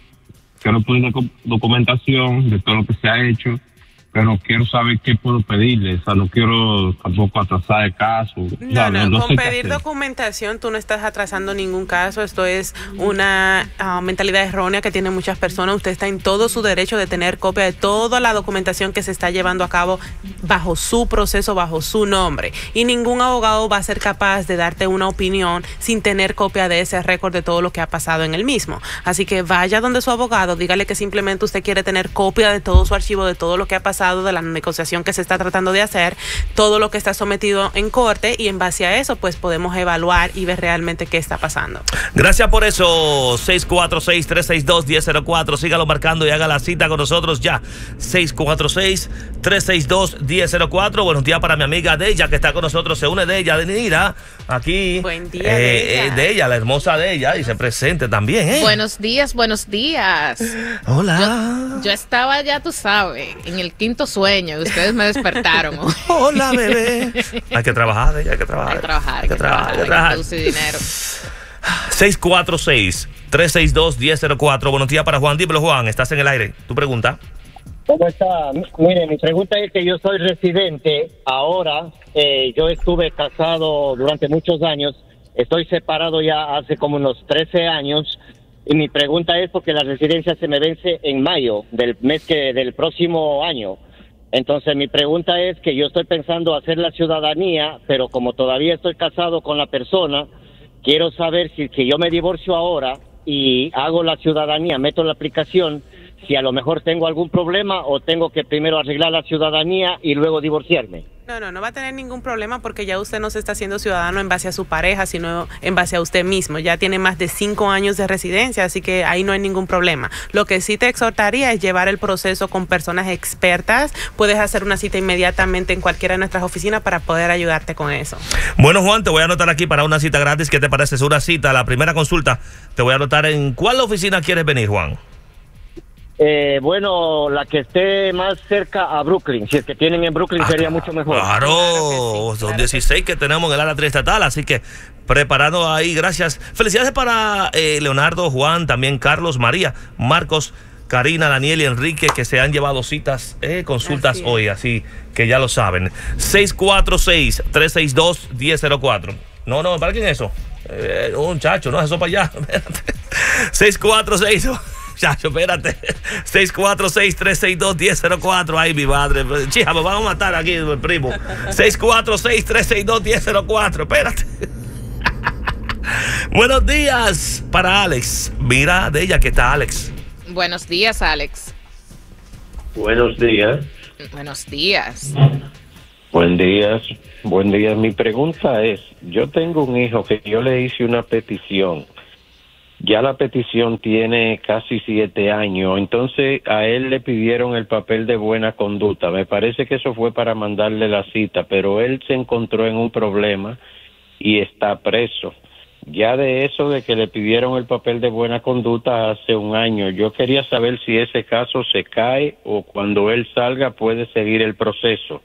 de todo lo que se ha hecho, pero quiero saber qué puedo pedirle. O sea, no quiero tampoco atrasar el caso. No, con pedir documentación tú no estás atrasando ningún caso. Esto es una mentalidad errónea que tienen muchas personas. Usted está en todo su derecho de tener copia de toda la documentación que se está llevando a cabo bajo su proceso, bajo su nombre. Y ningún abogado va a ser capaz de darte una opinión sin tener copia de ese récord de todo lo que ha pasado en el mismo. Así que vaya donde su abogado, dígale que simplemente usted quiere tener copia de todo su archivo, de todo lo que ha pasado, de la negociación que se está tratando de hacer, todo lo que está sometido en corte, y en base a eso pues podemos evaluar y ver realmente qué está pasando. Gracias por eso. 646-362-1004. Sígalo marcando y haga la cita con nosotros ya. 646-362-1004. Buenos días para mi amiga Deya que está con nosotros. Se une Deya de Nira aquí. Buen día, Deya. Deya, la hermosa Deya, y se presente también, ¿eh? Buenos días, buenos días. Hola. Yo estaba, ya tú sabes, en el quinto sueño y ustedes me despertaron. Hola, bebé. Hay que trabajar, Deya, hay que trabajar. Hay que producir dinero. 646-362-1004. Buenos días para Juan. Dímelo, Juan, estás en el aire. ¿Tu pregunta? ¿Cómo está? Mire, mi pregunta es que yo soy residente. Ahora, yo estuve casado durante muchos años. Estoy separado ya hace como unos 13 años. Y mi pregunta es porque la residencia se me vence en mayo del próximo año. Entonces mi pregunta es que yo estoy pensando hacer la ciudadanía, pero como todavía estoy casado con la persona, quiero saber si que yo me divorcio ahora y hago la ciudadanía, meto la aplicación, si a lo mejor tengo algún problema o tengo que primero arreglar la ciudadanía y luego divorciarme. No va a tener ningún problema porque ya usted no se está haciendo ciudadano en base a su pareja, sino en base a usted mismo. Ya tiene más de 5 años de residencia, así que ahí no hay ningún problema. Lo que sí te exhortaría es llevar el proceso con personas expertas. Puedes hacer una cita inmediatamente en cualquiera de nuestras oficinas para poder ayudarte con eso. Bueno, Juan, te voy a anotar aquí para una cita gratis. ¿Qué te parece? Es una cita, la primera consulta. Te voy a anotar en cuál oficina quieres venir, Juan. Bueno, la que esté más cerca a Brooklyn. Si es que tienen en Brooklyn sería mucho mejor. Claro, son 16 que tenemos en el área triestatal, así que preparado ahí, gracias. Felicidades para Leonardo, Juan, también Carlos, María, Marcos, Karina, Daniel y Enrique, que se han llevado citas, consultas hoy, así que ya lo saben. 646-362-1004. No, ¿para quién es eso? Un muchacho, no, eso para allá. 646 muchacho, espérate. 646-362-1004. Ay, mi madre. Chija, me van a matar aquí, el primo. 646-362-1004. Espérate. Buenos días para Alex. Mira de ella que está Alex. Buenos días, Alex. Buenos días. Buenos días. Buen día. Buen día. Mi pregunta es, yo tengo un hijo que yo le hice una petición. Ya la petición tiene casi 7 años, entonces a él le pidieron el papel de buena conducta. Me parece que eso fue para mandarle la cita, pero él se encontró en un problema y está preso. Ya de eso de que le pidieron el papel de buena conducta hace un año, yo quería saber si ese caso se cae o cuando él salga puede seguir el proceso.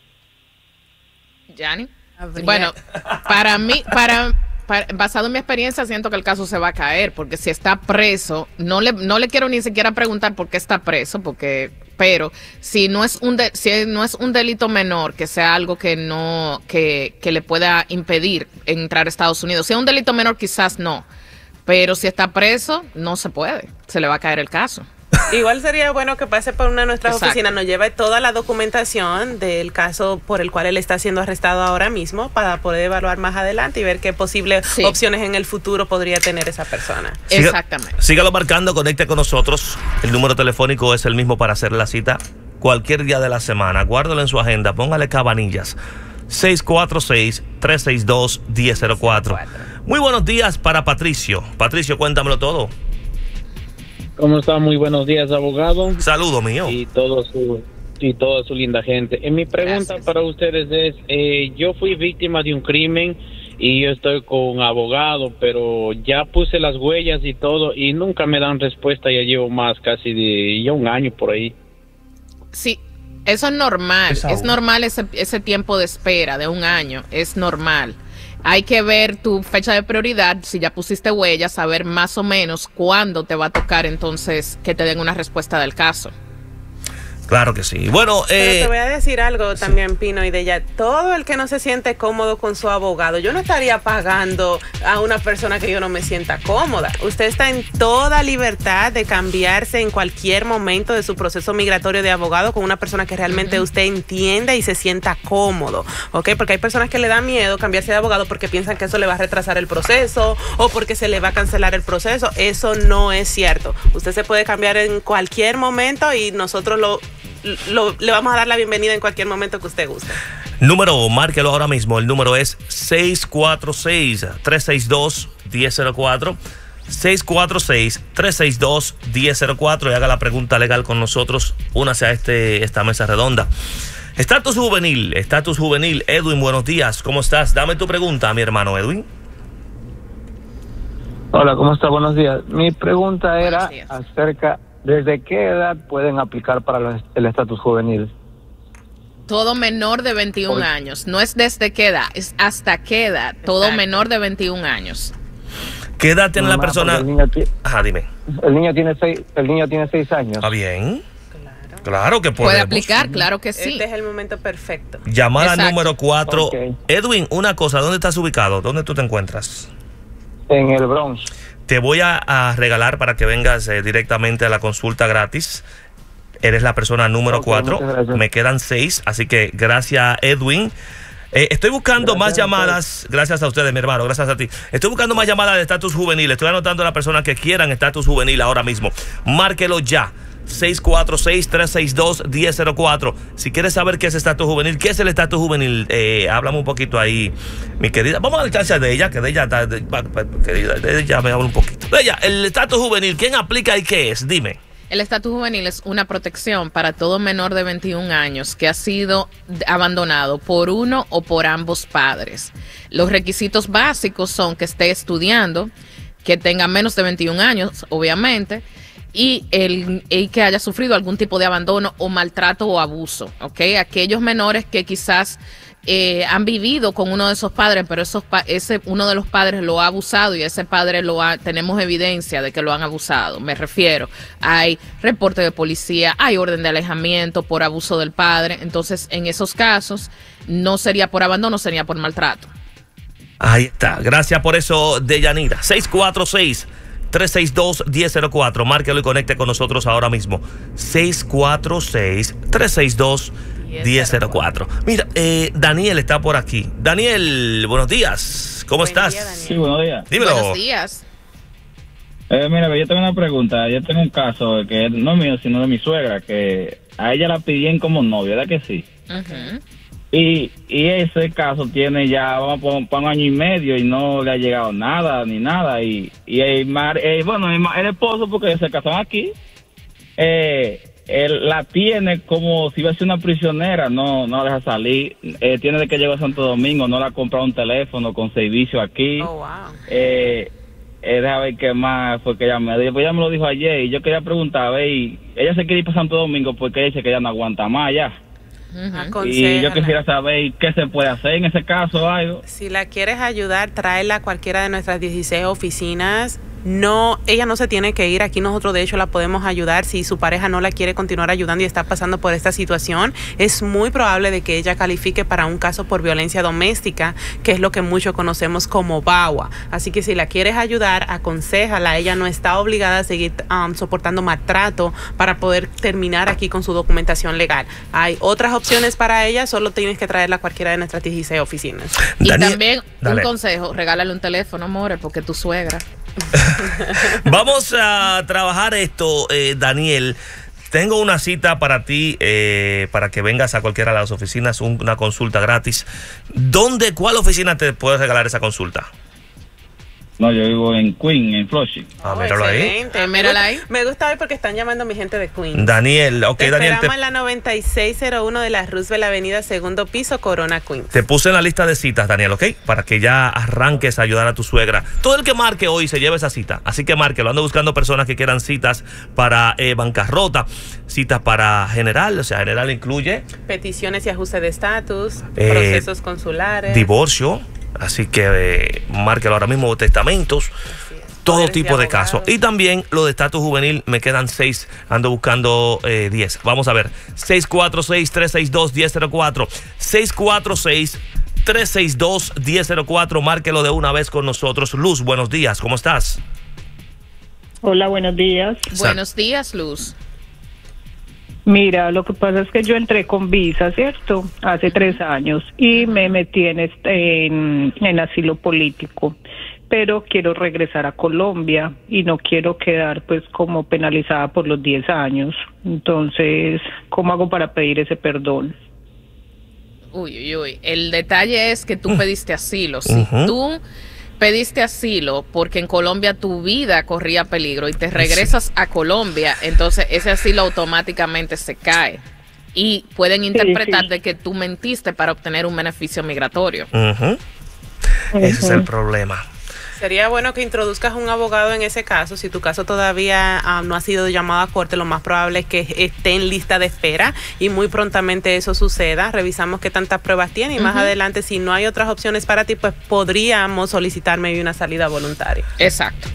Yanni. Bueno, para mí, basado en mi experiencia, siento que el caso se va a caer, porque si está preso, no le quiero ni siquiera preguntar por qué está preso, pero si no es un delito menor, que sea algo que no que le pueda impedir entrar a Estados Unidos. Si es un delito menor, quizás no, pero si está preso, no se puede, se le va a caer el caso. Igual sería bueno que pase por una de nuestras Exacto. oficinas, nos lleve toda la documentación del caso por el cual él está siendo arrestado ahora mismo para poder evaluar más adelante y ver qué posibles opciones en el futuro podría tener esa persona. Exactamente. Sígalo marcando, conecte con nosotros. El número telefónico es el mismo para hacer la cita cualquier día de la semana. Guárdalo en su agenda, póngale Cabanillas. 646-362-1004. Muy buenos días para Patricio. Patricio, cuéntamelo todo. ¿Cómo está? Muy buenos días, abogado. Saludo mío. Y toda su linda gente. Mi pregunta para ustedes es, yo fui víctima de un crimen y yo estoy con abogado, pero ya puse las huellas y todo y nunca me dan respuesta. Ya llevo más casi de un año por ahí. Sí, eso es normal. Es normal ese tiempo de espera de un año. Es normal. Hay que ver tu fecha de prioridad, si ya pusiste huellas, saber más o menos cuándo te va a tocar entonces que te den una respuesta del caso. Claro que sí. Bueno, pero te voy a decir algo también, Pino y Deya. Todo el que no se siente cómodo con su abogado, yo no estaría pagando a una persona que yo no me sienta cómoda. Usted está en toda libertad de cambiarse en cualquier momento de su proceso migratorio de abogado con una persona que realmente usted entienda y se sienta cómodo, ¿ok? Porque hay personas que le da miedo cambiarse de abogado porque piensan que eso le va a retrasar el proceso o porque se le va a cancelar el proceso. Eso no es cierto. Usted se puede cambiar en cualquier momento y nosotros le vamos a dar la bienvenida en cualquier momento que usted guste. Número, márquelo ahora mismo. El número es 646-362-1004. 646-362-1004 y haga la pregunta legal con nosotros. Únase a esta mesa redonda. Estatus juvenil. Edwin, buenos días. ¿Cómo estás? Dame tu pregunta, mi hermano Edwin. Hola, ¿cómo está? Buenos días. Mi pregunta era acerca, ¿desde qué edad pueden aplicar para el estatus juvenil? Todo menor de 21 años. No es desde qué edad, es hasta qué edad. Todo menor de 21 años. ¿Qué edad tiene la persona? Ajá, dime. El niño tiene 6 años. ¿Está bien? Claro que podemos. Puede aplicar, claro que sí. Este es el momento perfecto. Llamada número 4. Okay. Edwin, una cosa, ¿dónde estás ubicado? ¿Dónde tú te encuentras? En el Bronx. Te voy a regalar para que vengas directamente a la consulta gratis. Eres la persona número 4. Me quedan 6, así que gracias, Edwin. Estoy buscando más llamadas. Gracias a ustedes, mi hermano. Gracias a ti. Estoy buscando más llamadas de estatus juvenil. Estoy anotando a las personas que quieran estatus juvenil ahora mismo. Márquelo ya. 646-362-1004. Si quieres saber qué es estatus juvenil, ¿qué es el estatus juvenil? Háblame un poquito ahí, mi querida. Vamos a dar chance de ella, que de ella me habla un poquito. De ella, el estatus juvenil, ¿quién aplica y qué es? Dime. El estatus juvenil es una protección para todo menor de 21 años que ha sido abandonado por uno o por ambos padres. Los requisitos básicos son que esté estudiando, que tenga menos de 21 años, obviamente, y que haya sufrido algún tipo de abandono o maltrato o abuso, ¿ok? Aquellos menores que quizás han vivido con uno de esos padres, pero uno de los padres lo ha abusado y ese padre tenemos evidencia de que lo han abusado. Me refiero, hay reporte de policía, hay orden de alejamiento por abuso del padre. Entonces, en esos casos, no sería por abandono, sería por maltrato. Ahí está. Gracias por eso, Deyanira. 646 646-362-1004. Márquelo y conecte con nosotros ahora mismo. 646-362-1004. Mira, Daniel está por aquí. Daniel, buenos días. ¿Cómo estás? Sí, buenos días. Dímelo. Buenos días. Mira, yo tengo una pregunta. Yo tengo un caso que no es mío, sino de mi suegra, que a ella la pidieron como novia, ¿verdad que sí? Y ese caso tiene ya, vamos por un año y medio y no le ha llegado nada, ni nada. Y el esposo, porque se casaron aquí, él la tiene como si iba a ser una prisionera, no la deja salir. Tiene de que llegar a Santo Domingo, no le ha comprado un teléfono con servicio aquí. Deja ver qué más fue que ella me dijo. Pues ella me lo dijo ayer y yo quería preguntar, ella se quiere ir para Santo Domingo porque ella dice que ella no aguanta más ya. Y yo quisiera saber qué se puede hacer en ese caso, algo. Si la quieres ayudar, tráela a cualquiera de nuestras 16 oficinas. No, ella no se tiene que ir. Aquí nosotros de hecho la podemos ayudar. Si su pareja no la quiere continuar ayudando y está pasando por esta situación, es muy probable de que ella califique para un caso por violencia doméstica, que es lo que muchos conocemos como VAWA. Así que si la quieres ayudar, aconséjala. Ella no está obligada a seguir soportando maltrato para poder terminar aquí con su documentación legal. Hay otras opciones para ella, solo tienes que traerla a cualquiera de nuestras 16 oficinas. Y también un consejo, regálale un teléfono, amor, porque tu suegra. Vamos a trabajar esto, Daniel. Tengo una cita para ti, para que vengas a cualquiera de las oficinas, una consulta gratis. ¿Cuál oficina te puede regalar esa consulta? No, yo vivo en Queen, en Flushing. Míralo ahí. Me gusta hoy porque están llamando a mi gente de Queen. Daniel, Daniel. Esperamos en la 9601 de la Roosevelt Avenida, segundo piso, Corona, Queen. Te puse en la lista de citas, Daniel, ¿ok? Para que ya arranques a ayudar a tu suegra. Todo el que marque hoy se lleva esa cita. Así que márquelo. Ando buscando personas que quieran citas para bancarrota, citas para general. O sea, general incluye peticiones y ajustes de estatus, procesos consulares, divorcio. Así que márquelo ahora mismo, testamentos, todo tipo de casos. Y también lo de estatus juvenil, me quedan 6, ando buscando 10. Vamos a ver, 646-362-1004, 646-362-1004, márquelo de una vez con nosotros. Luz, buenos días, ¿cómo estás? Hola, buenos días. Buenos días, Luz. Mira, lo que pasa es que yo entré con visa, ¿cierto? Hace 3 años y me metí en asilo político, pero quiero regresar a Colombia y no quiero quedar pues como penalizada por los 10 años. Entonces, ¿cómo hago para pedir ese perdón? Uy. El detalle es que tú pediste asilo. Si tú pediste asilo porque en Colombia tu vida corría peligro y te regresas a Colombia, entonces ese asilo automáticamente se cae y pueden interpretar de que tú mentiste para obtener un beneficio migratorio. Ese es el problema. Sería bueno que introduzcas un abogado en ese caso. Si tu caso todavía no ha sido llamado a corte, lo más probable es que esté en lista de espera y muy prontamente eso suceda. Revisamos qué tantas pruebas tiene y más adelante, si no hay otras opciones para ti, pues podríamos solicitarme una salida voluntaria. Exacto.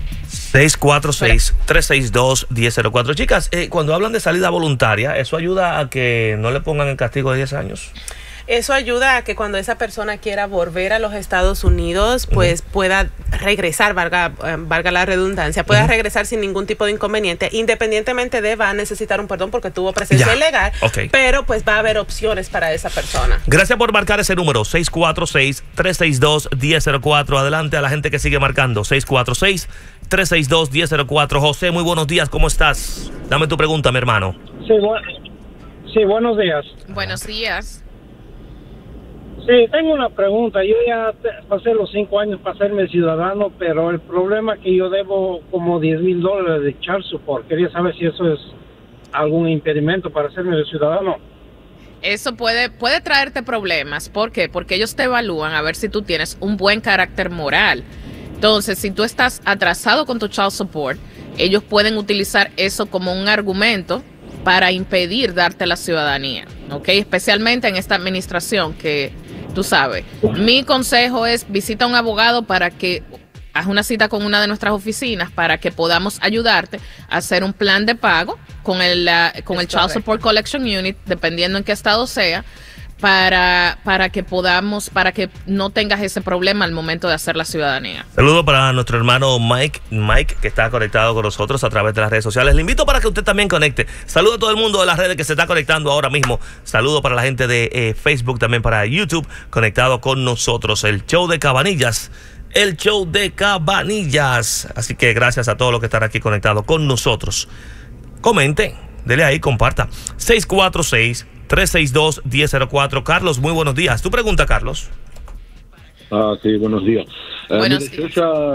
646-362-1004. Chicas, cuando hablan de salida voluntaria, ¿eso ayuda a que no le pongan el castigo de 10 años? Eso ayuda a que cuando esa persona quiera volver a los Estados Unidos, pues pueda regresar, valga la redundancia, pueda regresar sin ningún tipo de inconveniente, independientemente de va a necesitar un perdón porque tuvo presencia ilegal, pero pues va a haber opciones para esa persona. Gracias por marcar ese número, 646-362-1004. Adelante a la gente que sigue marcando, 646-362-1004. José, muy buenos días, ¿cómo estás? Dame tu pregunta, mi hermano. Sí, buenos días. Buenos días. Sí, tengo una pregunta. Yo ya pasé los 5 años para hacerme ciudadano, pero el problema es que yo debo como $10,000 de child support. Quería saber si eso es algún impedimento para hacerme ciudadano. Eso puede traerte problemas. ¿Por qué? Porque ellos te evalúan a ver si tú tienes un buen carácter moral. Entonces, si tú estás atrasado con tu child support, ellos pueden utilizar eso como un argumento para impedir darte la ciudadanía, ¿ok? Especialmente en esta administración que, tú sabes, mi consejo es visita a un abogado para que haz una cita con una de nuestras oficinas para que podamos ayudarte a hacer un plan de pago con el Child Support Collection Unit, dependiendo en qué estado sea, para que no tengas ese problema al momento de hacer la ciudadanía. Saludo para nuestro hermano Mike, que está conectado con nosotros a través de las redes sociales. Le invito para que usted también conecte. Saludo a todo el mundo de las redes que se está conectando ahora mismo. Saludo para la gente de Facebook, también para YouTube, conectado con nosotros. El show de Cabanillas. El show de Cabanillas. Así que gracias a todos los que están aquí conectados con nosotros. Comenten, dele ahí, comparta. 646-362-1004. Carlos, muy buenos días. ¿Tu pregunta, Carlos? Sí, buenos días. Buenos días.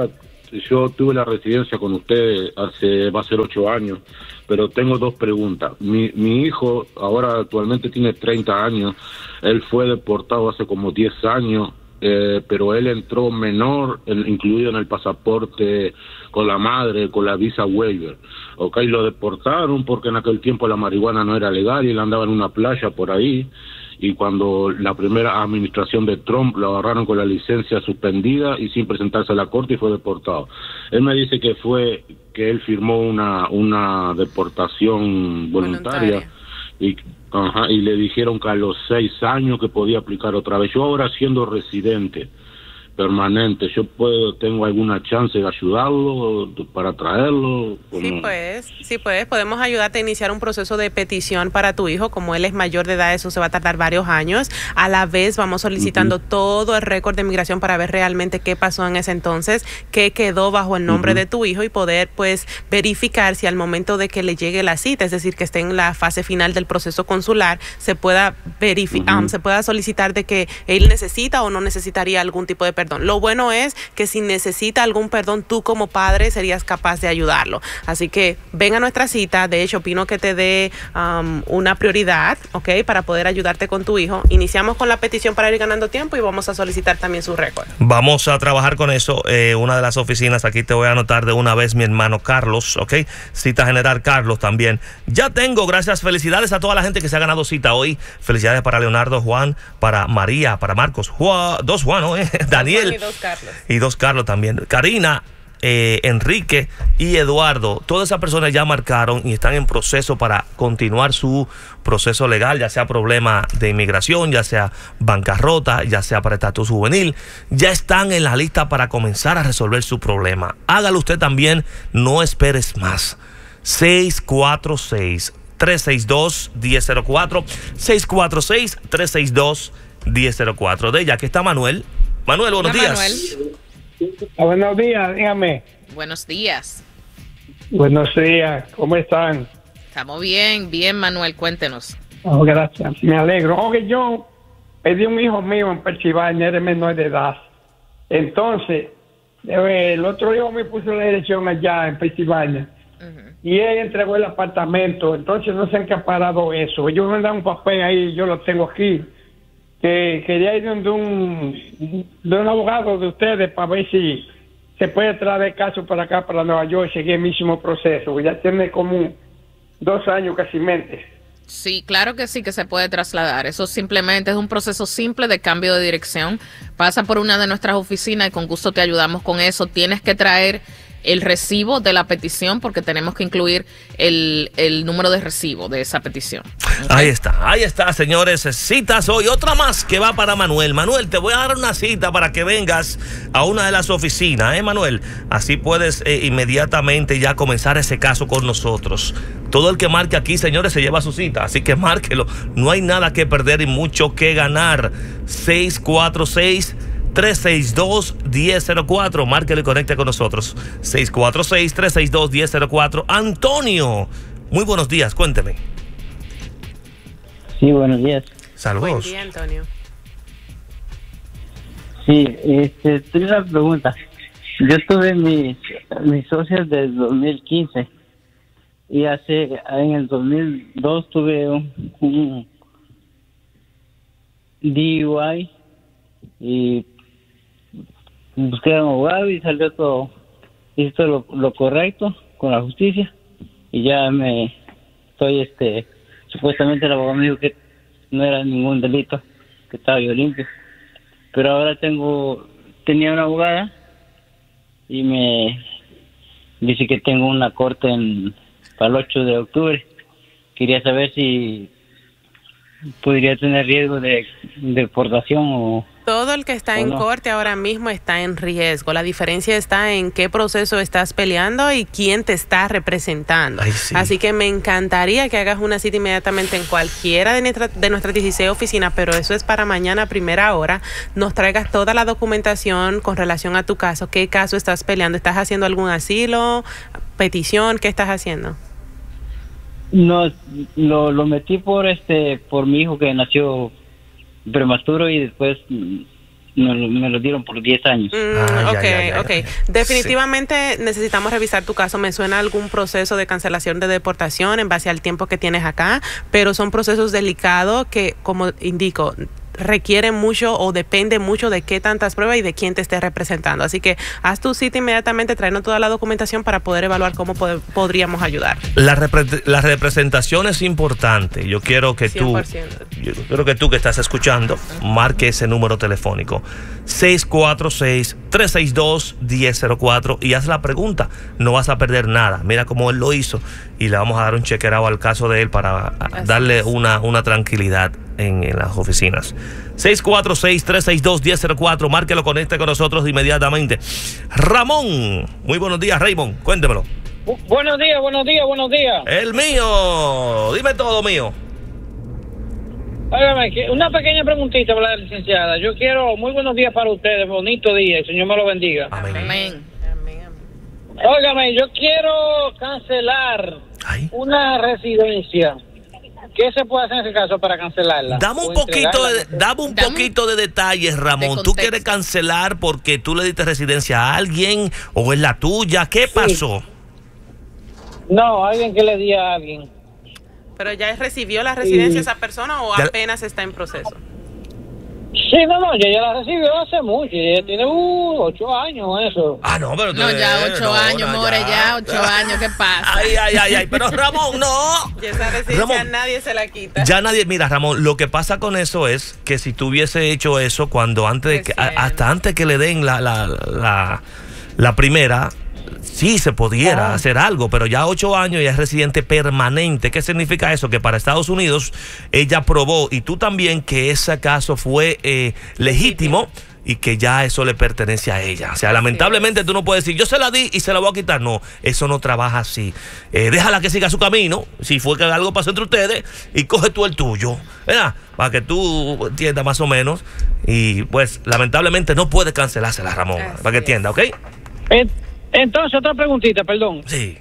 Yo tuve la residencia con ustedes va a ser 8 años, pero tengo 2 preguntas. Mi hijo ahora actualmente tiene 30 años. Él fue deportado hace como 10 años. Pero él entró menor, incluido en el pasaporte con la madre, con la visa waiver. Lo deportaron porque en aquel tiempo la marihuana no era legal y él andaba en una playa por ahí. Y cuando la primera administración de Trump lo agarraron con la licencia suspendida y sin presentarse a la corte y fue deportado. Él me dice que él firmó una deportación voluntaria. Y le dijeron que a los 6 años que podía aplicar otra vez. Yo ahora siendo residente permanente, tengo alguna chance de ayudarlo para traerlo. Sí puedes, podemos ayudarte a iniciar un proceso de petición para tu hijo. Como él es mayor de edad, eso se va a tardar varios años. A la vez vamos solicitando todo el récord de migración para ver realmente qué pasó en ese entonces, qué quedó bajo el nombre de tu hijo y poder pues verificar si al momento de que le llegue la cita, es decir, que esté en la fase final del proceso consular, se pueda se pueda solicitar de que él necesita o no necesitaría algún tipo de perdón. Lo bueno es que si necesita algún perdón, tú como padre serías capaz de ayudarlo. Así que ven a nuestra cita. De hecho, opino que te dé una prioridad, para poder ayudarte con tu hijo. Iniciamos con la petición para ir ganando tiempo y vamos a solicitar también su récord. Vamos a trabajar con eso. Una de las oficinas, aquí te voy a anotar de una vez mi hermano Carlos, Cita general Carlos también. Ya tengo, gracias, felicidades a toda la gente que se ha ganado cita hoy. Felicidades para Leonardo, Juan, para María, para Marcos, dos Juan, Daniel. Y 2 Carlos también. Karina, Enrique y Eduardo. Todas esas personas ya marcaron y están en proceso para continuar su proceso legal, ya sea problema de inmigración, ya sea bancarrota, ya sea para estatus juvenil. Ya están en la lista para comenzar a resolver su problema. Hágalo usted también, no esperes más. 646-362-1004. 646-362-1004. De ella que está Manuel. Manuel, buenos días. Manuel. Buenos días, dígame. Buenos días. Buenos días, ¿cómo están? Estamos bien, Manuel, cuéntenos. Gracias, me alegro. Yo pedí un hijo mío en Pensilvania, era menor de edad. Entonces, el otro hijo me puso la dirección allá en Pensilvania. Y él entregó el apartamento, entonces no sé en qué ha parado eso. Ellos me dan un papel ahí, yo lo tengo aquí. Que quería ir de un abogado de ustedes para ver si se puede traer el caso para acá, para Nueva York, y seguir el mismo proceso. Ya tiene como 2 años casi mente. Sí, claro que sí que se puede trasladar. Eso simplemente es un proceso simple de cambio de dirección. Pasa por una de nuestras oficinas y con gusto te ayudamos con eso. Tienes que traer el recibo de la petición porque tenemos que incluir el número de recibo de esa petición. Ahí está, señores. Citas hoy. Otra más que va para Manuel. Manuel, te voy a dar una cita para que vengas a una de las oficinas, Manuel. Así puedes inmediatamente ya comenzar ese caso con nosotros. Todo el que marque aquí, señores, se lleva su cita. Así que márquelo. No hay nada que perder y mucho que ganar. 646-362-1004. Márquelo y conecte con nosotros. 646-362-1004. Antonio, muy buenos días, cuénteme. Sí, buenos días. Saludos. Buen día, Antonio. Sí, tengo una pregunta. Yo tuve mis socios del 2015 y en el 2002 tuve un DUI y busqué a un abogado y salió todo, hizo lo correcto con la justicia y ya supuestamente el abogado me dijo que no era ningún delito, que estaba yo limpio, pero ahora tenía una abogada y me dice que tengo una corte para el 8 de octubre. Quería saber si podría tener riesgo de deportación o... Todo el que está en corte ahora mismo está en riesgo. La diferencia está en qué proceso estás peleando y quién te está representando. Sí. Así que me encantaría que hagas una cita inmediatamente en cualquiera de nuestras 16 oficinas, pero eso es para mañana a primera hora. Nos traigas toda la documentación con relación a tu caso. ¿Qué caso estás peleando? ¿Estás haciendo algún asilo, petición? ¿Qué estás haciendo? No, lo metí por mi hijo que nació prematuro y después me lo dieron por 10 años. Ok. Definitivamente necesitamos revisar tu caso. Me suena algún proceso de cancelación de deportación en base al tiempo que tienes acá, pero son procesos delicados que, como indico, requieren mucho o depende mucho de qué tantas pruebas y de quién te esté representando. Así que haz tu cita inmediatamente, tráenos toda la documentación para poder evaluar cómo podríamos ayudar. La representación es importante. Yo quiero que 100%. tú que estás escuchando, marque ese número telefónico 646-362-1004 y haz la pregunta. No vas a perder nada. Mira cómo él lo hizo y le vamos a dar un chequeado al caso de él para darle una tranquilidad en las oficinas. 646-362-1004. Márquelo, conecte con nosotros inmediatamente. Ramón, muy buenos días, Raymond, cuéntemelo. Buenos días. El mío, dime todo, mío. Óigame, una pequeña preguntita para la licenciada. Yo quiero, muy buenos días para ustedes, bonito día, el Señor me lo bendiga. Amén. Óigame, yo quiero cancelar una residencia. ¿Qué se puede hacer en ese caso para cancelarla? Dame un poquito de detalles, Ramón. ¿Tú quieres cancelar porque tú le diste residencia a alguien o es la tuya? ¿Qué pasó? No, alguien que le di a alguien. ¿Pero ya recibió la residencia esa persona o apenas está en proceso? Sí, no, ya la recibió hace mucho. Ya tiene 8 años eso. No, pero no, ya 8 años, more, ya 8 años, ¿qué pasa? Ay, pero Ramón, no. Y esa residencia nadie se la quita. Ya nadie, mira, Ramón, lo que pasa con eso es que si tú hubiese hecho eso cuando hasta antes que le den la primera, sí se pudiera hacer algo, pero ya 8 años ya es residente permanente. ¿Qué significa eso? Que para Estados Unidos ella probó, y tú también, que ese caso fue legítimo y que ya eso le pertenece a ella. O sea, lamentablemente tú no puedes decir, yo se la di y se la voy a quitar. No, eso no trabaja así. Déjala que siga su camino, si fue que algo pasó entre ustedes, y coge tú el tuyo, ¿verdad? Para que tú entiendas más o menos. Y pues, lamentablemente no puede cancelársela, Ramón, para que entienda, ¿ok? Entonces, otra preguntita, perdón. Sí.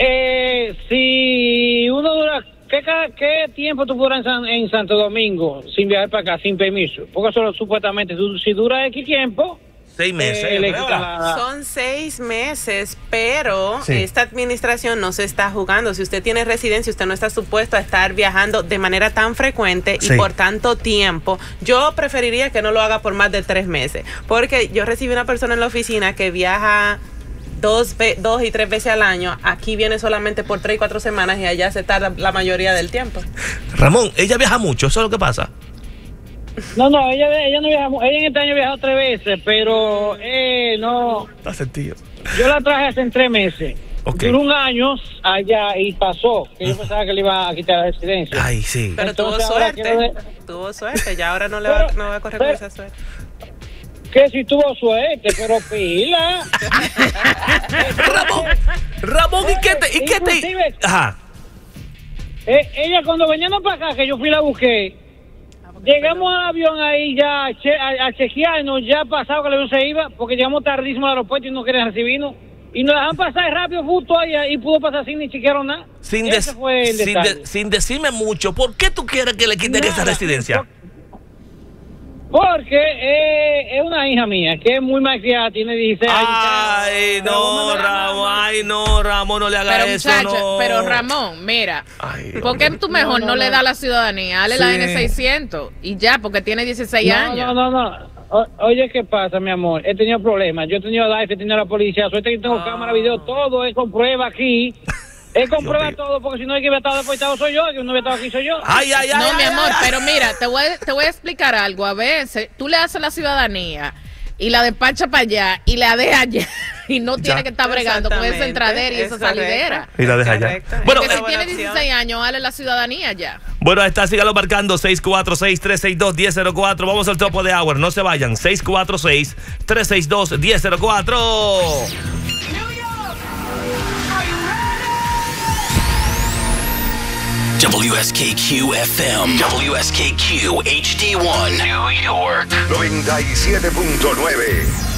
Si uno dura, ¿qué tiempo tú duras en Santo Domingo sin viajar para acá, sin permiso? Porque solo supuestamente, si dura X tiempo... 6 meses. Son 6 meses, pero esta administración no se está jugando. Si usted tiene residencia, usted no está supuesto a estar viajando de manera tan frecuente y por tanto tiempo. Yo preferiría que no lo haga por más de 3 meses, porque yo recibí una persona en la oficina que viaja 2 y 3 veces al año. Aquí viene solamente por 3 y 4 semanas y allá se tarda la mayoría del tiempo. Ramón, ella viaja mucho, ¿eso es lo que pasa? No, ella no viaja. Ella en este año ha viajado 3 veces, pero no. Está sentido. Yo la traje hace 3 meses. Duró 1 año allá y pasó. Que yo pensaba que le iba a quitar la residencia. Ay, sí. Pero entonces, tuvo suerte. Ya ahora no va a correr con esa suerte. Que si tuvo suerte, pero pila. Ramón, ¿y qué te? Ajá. Ella cuando veníamos para acá, que yo fui la busqué, llegamos al avión ahí ya a chequearnos, ya pasado que el avión se iba, porque llegamos tardísimo al aeropuerto y no querían recibirnos. Y nos dejan pasar rápido justo allá y pudo pasar sin ni chequear nada. Sin decirme mucho, ¿por qué tú quieres que le quiten esa residencia? Porque es una hija mía que es muy malcriada, tiene 16 años. Ay, no, Ramón, no le hagas eso. Pero Ramón, mira, ¿por qué tú mejor no le das la ciudadanía? Dale la N600 y ya, porque tiene 16 años. No. Oye, ¿qué pasa, mi amor? He tenido problemas. Yo he tenido DAIF, he tenido la policía. Suerte que tengo cámara, video, todo. Él comprueba aquí. Él comprueba todo, porque si no hay que haber estado deportado soy yo, que no hubiera estado aquí soy yo. No, mi amor, pero mira, te voy a explicar algo. A veces tú le haces la ciudadanía y la despacha para allá y la deja allá. y no tiene que estar bregando con esa entradera y esa salidera. Y la deja ya. Bueno, si tiene 16 años, dale la ciudadanía ya. Bueno, ahí está, sígalo marcando 646-362-1004. Vamos al topo de hour, no se vayan. 646-362-1004. WSKQ FM, WSKQ HD1, New York, 97.9.